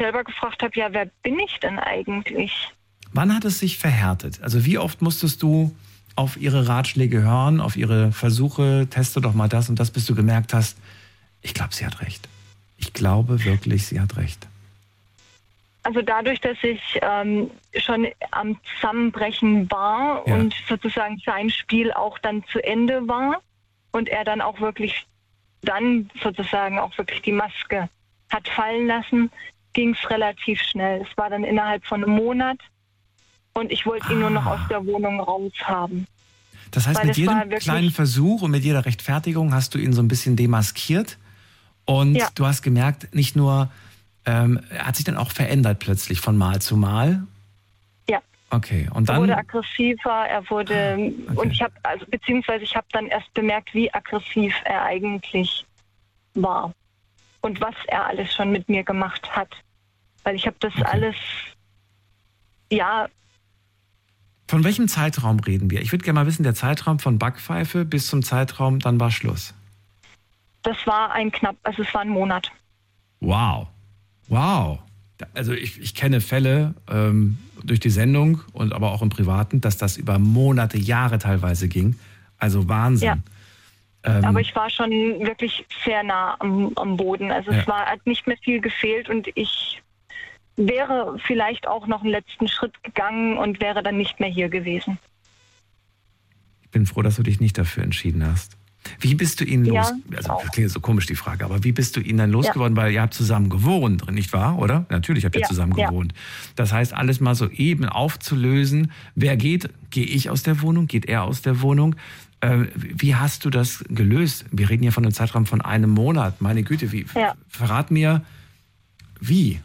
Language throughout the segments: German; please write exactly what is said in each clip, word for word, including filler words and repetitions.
selber gefragt habe, ja, wer bin ich denn eigentlich? Wann hat es sich verhärtet? Also wie oft musstest du auf ihre Ratschläge hören, auf ihre Versuche, teste doch mal das und das, bis du gemerkt hast, ich glaube, sie hat recht. Ich glaube wirklich, sie hat recht. Also dadurch, dass ich ähm, schon am Zusammenbrechen war ja. und sozusagen sein Spiel auch dann zu Ende war und er dann auch wirklich dann sozusagen auch wirklich die Maske hat fallen lassen, ging es relativ schnell. Es war dann innerhalb von einem Monat und ich wollte ah. ihn nur noch aus der Wohnung raus haben. Das heißt, Weil mit jedem kleinen Versuch und mit jeder Rechtfertigung hast du ihn so ein bisschen demaskiert und ja. du hast gemerkt, nicht nur Ähm, er hat sich dann auch verändert plötzlich von Mal zu Mal? Ja. Okay, und dann? Er wurde aggressiver, er wurde, okay. und ich habe, also beziehungsweise ich habe dann erst bemerkt, wie aggressiv er eigentlich war und was er alles schon mit mir gemacht hat. Weil ich habe das okay. alles, ja. Von welchem Zeitraum reden wir? Ich würde gerne mal wissen, der Zeitraum von Backpfeife bis zum Zeitraum, dann war Schluss. Das war ein knapp, also es war ein Monat. Wow. Wow. Also ich, ich kenne Fälle ähm, durch die Sendung und aber auch im Privaten, dass das über Monate, Jahre teilweise ging. Also Wahnsinn. Ja. Ähm, aber ich war schon wirklich sehr nah am, am Boden. Also ja. es war, hat nicht mehr viel gefehlt und ich wäre vielleicht auch noch einen letzten Schritt gegangen und wäre dann nicht mehr hier gewesen. Ich bin froh, dass du dich nicht dafür entschieden hast. Wie bist du ihn ja, los? Also das klingt so komisch, die Frage, aber wie bist du ihn dann losgeworden? Ja. Weil ihr habt zusammen gewohnt, nicht wahr, oder? Natürlich habt ihr ja, zusammen ja. gewohnt. Das heißt, alles mal so eben aufzulösen. Wer geht? Gehe ich aus der Wohnung? Geht er aus der Wohnung? Äh, wie hast du das gelöst? Wir reden ja von einem Zeitraum von einem Monat. Meine Güte, wie? Ja. Verrat mir, wie?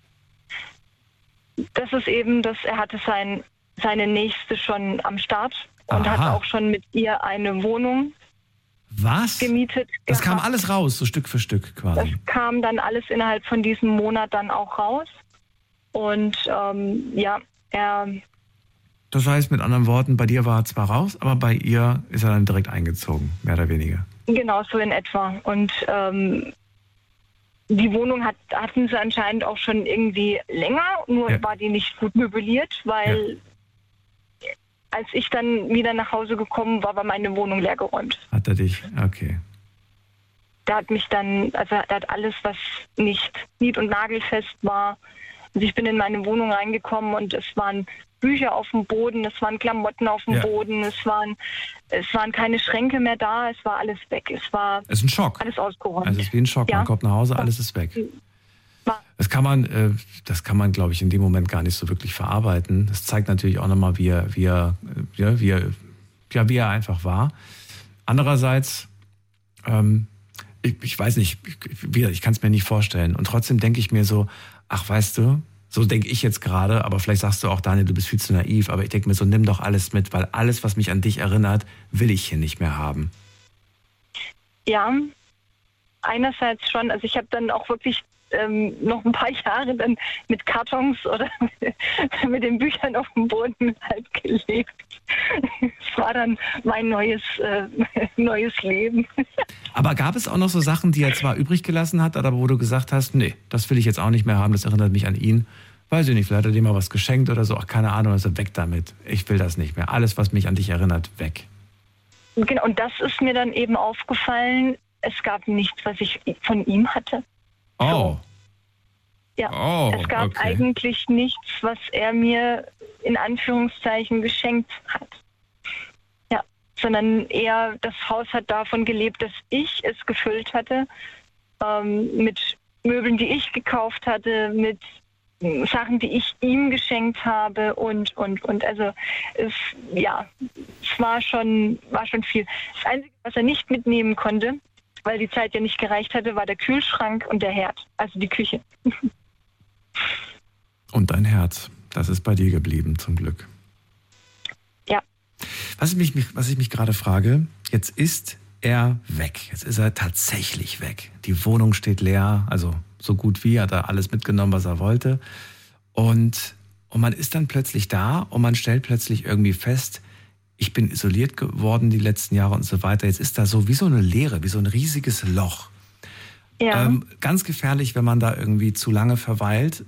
Das ist eben, dass er hatte sein, seine Nächste schon am Start und Aha. hat auch schon mit ihr eine Wohnung Was? gemietet. Das gehabt. kam alles raus, so Stück für Stück quasi. Das kam dann alles innerhalb von diesem Monat dann auch raus. Und ähm, ja, er... Das heißt mit anderen Worten, bei dir war er zwar raus, aber bei ihr ist er dann direkt eingezogen, mehr oder weniger. Genau, so in etwa. Und ähm, die Wohnung hat, hatten sie anscheinend auch schon irgendwie länger, nur ja. war die nicht gut möbliert, weil... Ja. Als ich dann wieder nach Hause gekommen war, war meine Wohnung leergeräumt. Hat er dich? Okay. Der hat mich dann, also der hat alles, was nicht nied- und nagelfest war. Also ich bin in meine Wohnung reingekommen und es waren Bücher auf dem Boden, es waren Klamotten auf dem ja. Boden, es waren, es waren keine Schränke mehr da, es war alles weg. Es war es ist ein Schock. Alles ausgeräumt. Also es ist wie ein Schock. Ja. Man kommt nach Hause, alles ist weg. Das kann man, äh, das kann man, glaube ich, in dem Moment gar nicht so wirklich verarbeiten. Das zeigt natürlich auch nochmal, wie er, wie er, ja, wie er, ja, wie er einfach war. Andererseits, ähm, ich, ich weiß nicht, ich, ich kann es mir nicht vorstellen. Und trotzdem denke ich mir so, ach, weißt du, so denke ich jetzt gerade, aber vielleicht sagst du auch, Daniel, du bist viel zu naiv, aber ich denke mir so, nimm doch alles mit, weil alles, was mich an dich erinnert, will ich hier nicht mehr haben. Ja, einerseits schon. Also ich habe dann auch wirklich Ähm, noch ein paar Jahre dann mit Kartons oder mit den Büchern auf dem Boden halt gelebt. Es war dann mein neues, äh, neues Leben. Aber gab es auch noch so Sachen, die er zwar übrig gelassen hat, aber wo du gesagt hast, nee, das will ich jetzt auch nicht mehr haben, das erinnert mich an ihn. Weiß ich nicht, vielleicht hat er dir mal was geschenkt oder so, ach keine Ahnung, also weg damit. Ich will das nicht mehr. Alles, was mich an dich erinnert, weg. Genau, und das ist mir dann eben aufgefallen, es gab nichts, was ich von ihm hatte. Oh. So. Ja, oh, es gab okay. eigentlich nichts, was er mir in Anführungszeichen geschenkt hat. Ja, sondern eher das Haus hat davon gelebt, dass ich es gefüllt hatte, ähm, mit Möbeln, die ich gekauft hatte, mit Sachen, die ich ihm geschenkt habe und, und, und. Also es, ja, es war schon, war schon viel. Das Einzige, was er nicht mitnehmen konnte, weil die Zeit ja nicht gereicht hatte, war der Kühlschrank und der Herd, also die Küche. Und dein Herz, das ist bei dir geblieben, zum Glück. Ja. Was ich mich, was ich mich gerade frage, jetzt ist er weg. Jetzt ist er tatsächlich weg. Die Wohnung steht leer, also so gut wie, hat er alles mitgenommen, was er wollte. Und, und man ist dann plötzlich da und man stellt plötzlich irgendwie fest, ich bin isoliert geworden die letzten Jahre und so weiter. Jetzt ist da so wie so eine Leere, wie so ein riesiges Loch. Ja. Ähm, ganz gefährlich, wenn man da irgendwie zu lange verweilt.